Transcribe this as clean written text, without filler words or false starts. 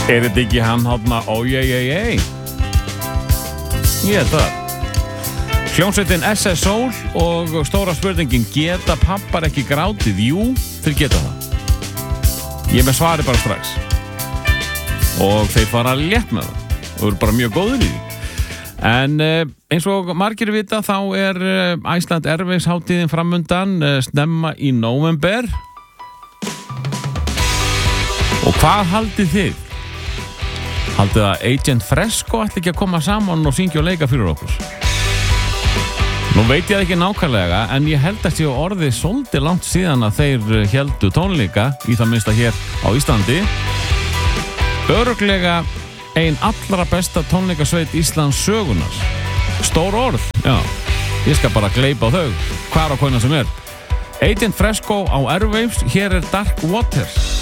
Þetta ekki hann hátna ójæjæjæj? Ég held það. Hljómsveitin SS Soul og stóra spurningin, geta pappar ekki grátið? Jú, þeir geta það. Ég með svari bara strax. Og þeir fara létt með það. Og eru bara mjög góður í því. En eins og margir vita þá Iceland Airways hátíðin framundan snemma í nóvember. Og hvað haldið þið? Haldið að Agent Fresco ætli ekki að koma saman og syngja og leika fyrir okkur? Nú veit ég ekki nákvæmlega, en ég held að sé orðið svolítið langt síðan að þeir héldu tónleika, í það minnsta hér á Íslandi. Örugglega ein allra besta tónleikasveit Íslands sögunar. Stór orð, já. Ég skal bara gleypa á þau, hvar á hvaðna sem Agent Fresco á Airwaves, hér Dark Waters.